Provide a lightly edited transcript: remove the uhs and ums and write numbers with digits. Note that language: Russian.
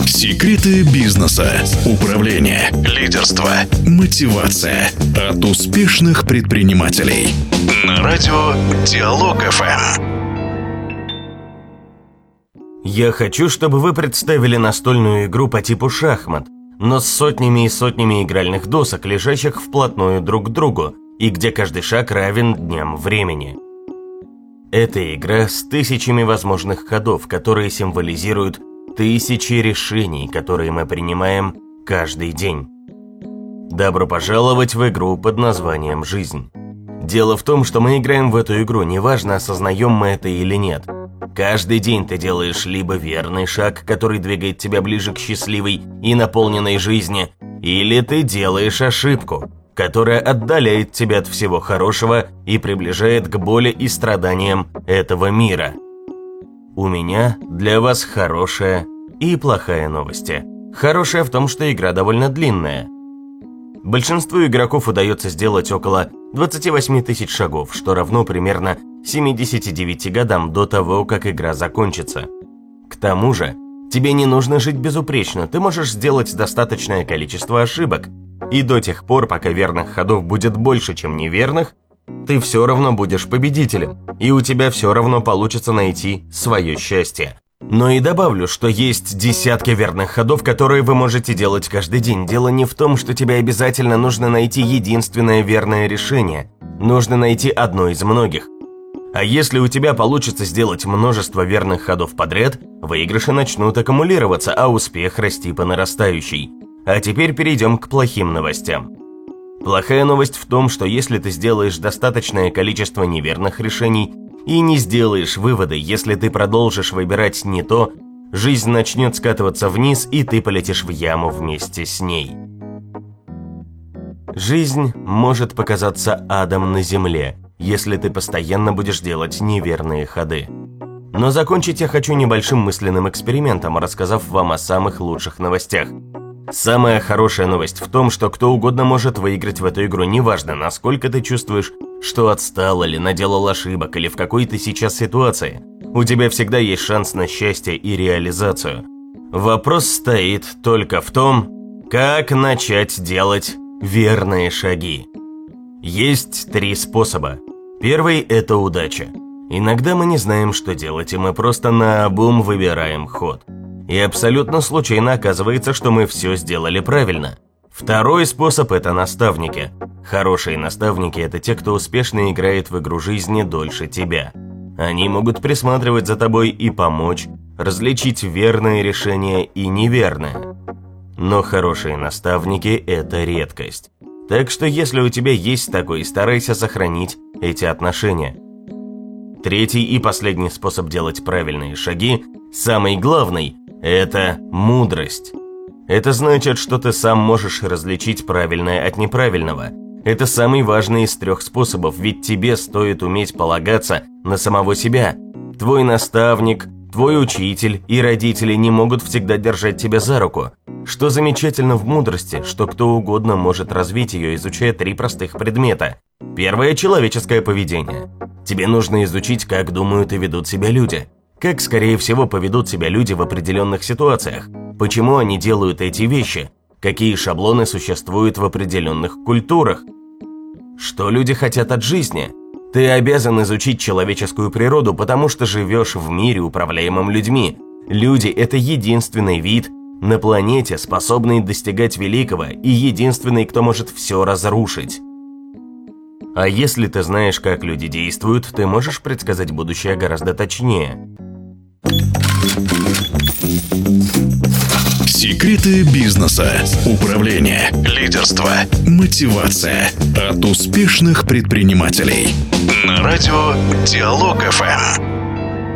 Секреты бизнеса, управления, лидерства, мотивация от успешных предпринимателей. На радио Диалог ФМ. Я хочу, чтобы вы представили настольную игру по типу шахмат, но с сотнями и сотнями игральных досок, лежащих вплотную друг к другу, и где каждый шаг равен дням времени. Это игра с тысячами возможных ходов, которые символизируют тысячи решений, которые мы принимаем каждый день. Добро пожаловать в игру под названием «Жизнь». Дело в том, что мы играем в эту игру, неважно, осознаем мы это или нет. Каждый день ты делаешь либо верный шаг, который двигает тебя ближе к счастливой и наполненной жизни, или ты делаешь ошибку, которая отдаляет тебя от всего хорошего и приближает к боли и страданиям этого мира. У меня для вас хорошая и плохая новости. Хорошая в том, что игра довольно длинная. Большинству игроков удается сделать около 28 тысяч шагов, что равно примерно 79 годам до того, как игра закончится. К тому же, тебе не нужно жить безупречно, ты можешь сделать достаточное количество ошибок, и до тех пор, пока верных ходов будет больше, чем неверных, ты все равно будешь победителем, и у тебя все равно получится найти свое счастье. Но и добавлю, что есть десятки верных ходов, которые вы можете делать каждый день. Дело не в том, что тебе обязательно нужно найти единственное верное решение. Нужно найти одно из многих. А если у тебя получится сделать множество верных ходов подряд, выигрыши начнут аккумулироваться, а успех расти по нарастающей. А теперь перейдем к плохим новостям. Плохая новость в том, что если ты сделаешь достаточное количество неверных решений и не сделаешь выводы, если ты продолжишь выбирать не то, жизнь начнет скатываться вниз, и ты полетишь в яму вместе с ней. Жизнь может показаться адом на земле, если ты постоянно будешь делать неверные ходы. Но закончить я хочу небольшим мысленным экспериментом, рассказав вам о самых лучших новостях. Самая хорошая новость в том, что кто угодно может выиграть в эту игру, неважно, насколько ты чувствуешь, что отстал или наделал ошибок, или в какой ты сейчас ситуации. У тебя всегда есть шанс на счастье и реализацию. Вопрос стоит только в том, как начать делать верные шаги. Есть 3 способа. Первый – это удача. Иногда мы не знаем, что делать, и мы просто наобум выбираем ход. И абсолютно случайно оказывается, что мы все сделали правильно. Второй способ – это наставники. Хорошие наставники – это те, кто успешно играет в игру жизни дольше тебя. Они могут присматривать за тобой и помочь, различить верные решения и неверные. Но хорошие наставники – это редкость. Так что если у тебя есть такой, старайся сохранить эти отношения. Третий и последний способ делать правильные шаги, самый главный – это мудрость. Это значит, что ты сам можешь различить правильное от неправильного. Это самый важный из 3 способов, ведь тебе стоит уметь полагаться на самого себя. Твой наставник, твой учитель и родители не могут всегда держать тебя за руку. Что замечательно в мудрости, что кто угодно может развить ее, изучая 3 простых предмета. Первое – человеческое поведение. Тебе нужно изучить, как думают и ведут себя люди. Как, скорее всего, поведут себя люди в определенных ситуациях. Почему они делают эти вещи? Какие шаблоны существуют в определенных культурах? Что люди хотят от жизни? Ты обязан изучить человеческую природу, потому что живешь в мире, управляемом людьми. Люди – это единственный вид на планете, способный достигать великого, и единственный, кто может все разрушить. А если ты знаешь, как люди действуют, ты можешь предсказать будущее гораздо точнее. Секреты бизнеса, управления, лидерства, мотивация от успешных предпринимателей. На радио Диалог ФМ.